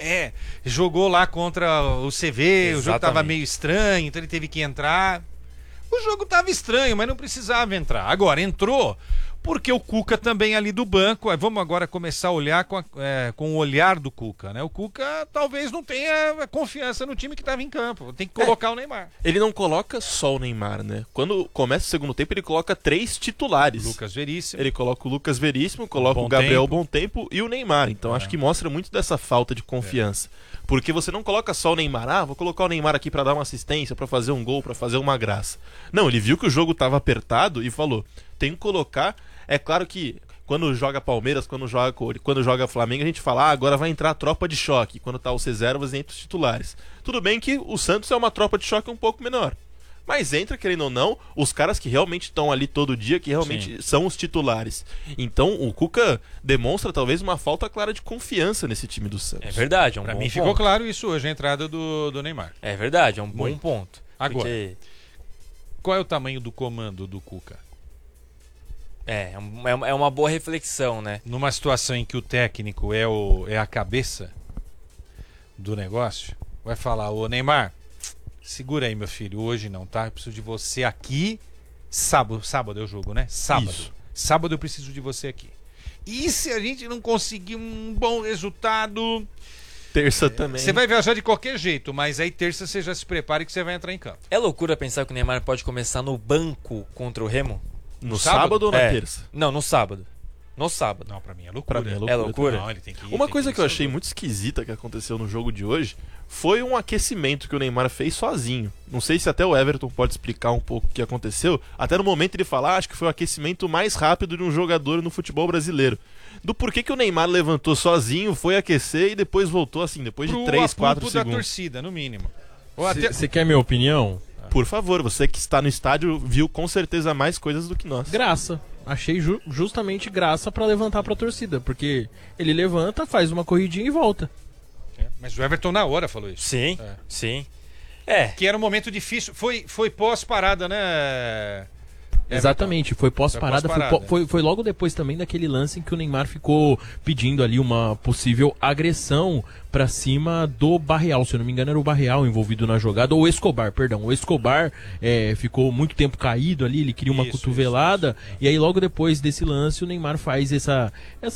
Jogou lá contra o CV, o jogo tava Exatamente. meio estranho, então ele teve que entrar. O jogo tava estranho, mas não precisava entrar. Agora, entrou porque o Cuca também ali do banco. Vamos agora começar a olhar com o olhar do Cuca, né? O Cuca talvez não tenha confiança no time que estava em campo. Tem que colocar o Neymar. Ele não coloca só o Neymar, né? Quando começa o segundo tempo, ele coloca 3 titulares. Lucas Veríssimo. Ele coloca o Lucas Veríssimo, coloca o Gabriel Bontempo e o Neymar. Então acho que mostra muito dessa falta de confiança. Porque você não coloca só o Neymar, vou colocar o Neymar aqui pra dar uma assistência, pra fazer um gol, pra fazer uma graça. Não, ele viu que o jogo tava apertado e falou, tem que colocar. É claro que quando joga Palmeiras, quando joga Flamengo, a gente fala, agora vai entrar a tropa de choque. Quando tá os reservas, entra os titulares. Tudo bem que o Santos é uma tropa de choque um pouco menor. Mas entra, querendo ou não, os caras que realmente estão ali todo dia, que realmente são os titulares. Então o Cuca demonstra talvez uma falta clara de confiança nesse time do Santos. É verdade, é um Pra bom mim ponto. ficou claro isso hoje, a entrada do Neymar. É verdade, é um bom ponto. Agora, Porque qual é o tamanho do comando do Cuca? é uma boa reflexão, né? Numa situação em que o técnico é a cabeça do negócio, vai falar, ô Neymar, segura aí, meu filho, hoje não, tá? Eu preciso de você aqui. Sábado é o jogo, né? Sábado. Isso. Sábado eu preciso de você aqui. E se a gente não conseguir um bom resultado, Terça também. você vai viajar de qualquer jeito, mas aí terça você já se prepare que você vai entrar em campo. É loucura pensar que o Neymar pode começar no banco contra o Remo? No sábado ou na terça? Não, no sábado. No sábado. Não, pra mim é loucura. Pra mim É loucura? Não, ele tem que ir, Uma tem coisa ir que eu achei saudável. muito esquisita que aconteceu no jogo de hoje foi um aquecimento que o Neymar fez sozinho. Não sei se até o Everton pode explicar um pouco o que aconteceu. Até no momento ele falar, acho que foi o aquecimento mais rápido de um jogador no futebol brasileiro. Do porquê que o Neymar levantou sozinho, foi aquecer e depois voltou assim, depois de 3, 4 da segundos. torcida, no mínimo. Ou até... Você quer minha opinião? Por favor, você que está no estádio viu com certeza mais coisas do que nós. Graça. Achei justamente graça pra levantar pra torcida, porque ele levanta, faz uma corridinha e volta. Mas o Everton na hora falou isso. Sim, É. sim. Que era um momento difícil. Foi pós-parada, né? Exatamente, foi pós-parada, Foi pós-parada. foi logo depois também daquele lance em que o Neymar ficou pedindo ali uma possível agressão pra cima do Barreal, se eu não me engano era o Barreal envolvido na jogada, ou o Escobar, perdão, o Escobar ficou muito tempo caído ali, ele queria uma cotovelada, e aí logo depois desse lance o Neymar faz essa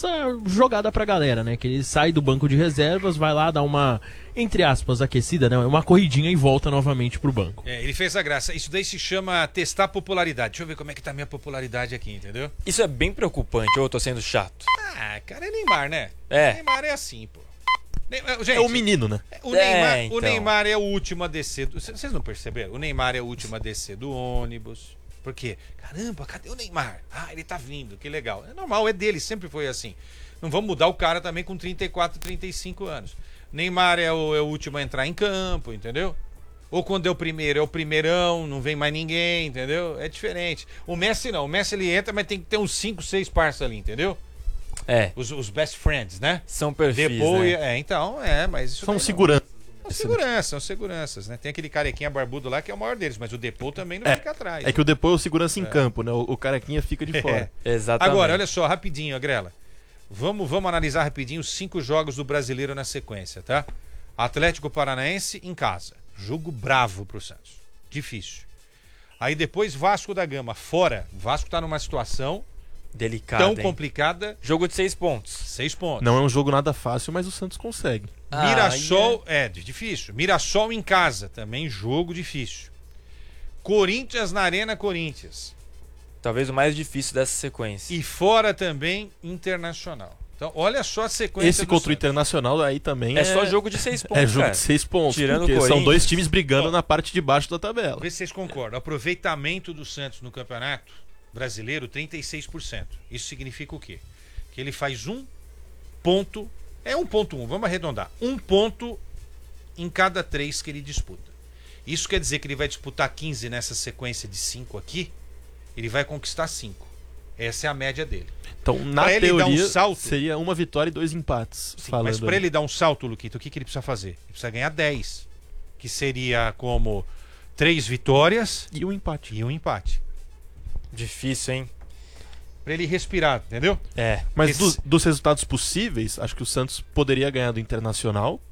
jogada pra galera, né, que ele sai do banco de reservas, vai lá dar uma, entre aspas, aquecida, né, uma corridinha e volta novamente pro banco. Ele fez a graça. Isso daí se chama testar popularidade. Deixa eu ver como é que tá a minha popularidade aqui, entendeu? Isso é bem preocupante, ou eu tô sendo chato? Cara, é Neymar, né? É. Neymar é assim, pô. Gente, É o menino, né? O Neymar, então. o Neymar é o último a descer. Vocês não perceberam? O Neymar é o último a descer do ônibus. Por quê? Caramba, cadê o Neymar? Ele tá vindo, que legal. É normal, é dele, sempre foi assim. Não vamos mudar o cara também com 34, 35 anos. Neymar é o último a entrar em campo, entendeu? Ou quando é o primeiro, é o primeirão, não vem mais ninguém, entendeu? É diferente. O Messi não, o Messi ele entra, mas tem que ter uns 5, 6 parça ali, entendeu? Os best friends, né? São perfis, Depois, né? mas isso São daí não. segurança. São seguranças, né? Tem aquele carequinha barbudo lá que é o maior deles, mas o Depou também não fica atrás. É que o depois é o segurança em campo, né? O carequinha fica de fora. Exatamente. Agora, olha só, rapidinho, Agrela. Vamos analisar rapidinho os 5 jogos do Brasileiro na sequência, tá? Atlético Paranaense em casa. Jogo bravo pro Santos. Difícil. Aí depois Vasco da Gama, fora. Vasco tá numa situação Delicado, tão hein? complicada. Jogo de 6 pontos. 6 pontos. Não é um jogo nada fácil, mas o Santos consegue. Mirassol, difícil. Mirassol em casa, também jogo difícil. Corinthians na Arena Corinthians. Talvez o mais difícil dessa sequência. E fora também Internacional. Então, olha só a sequência Esse do contra o Santos. Internacional aí também É só jogo de 6 pontos, É jogo cara. de 6 pontos, Tirando porque o são Corinthians. dois times brigando na parte de baixo da tabela. Vê se vocês concordam. Aproveitamento do Santos no Campeonato Brasileiro, 36%. Isso significa o quê? Que ele faz 1 ponto... 1.1, vamos arredondar. 1 ponto em cada 3 que ele disputa. Isso quer dizer que ele vai disputar 15 nessa sequência de 5 aqui, ele vai conquistar 5. Essa é a média dele. Então, na Pra ele dar um teoria, salto- seria 1 vitória e 2 empates. Sim, falando mas para ele dar um salto, Luquito, o que ele precisa fazer? Ele precisa ganhar 10. Que seria como 3 vitórias E um empate. e um empate. Difícil, hein? Pra ele respirar, entendeu? É. Mas Esse- dos resultados possíveis, acho que o Santos poderia ganhar do Internacional.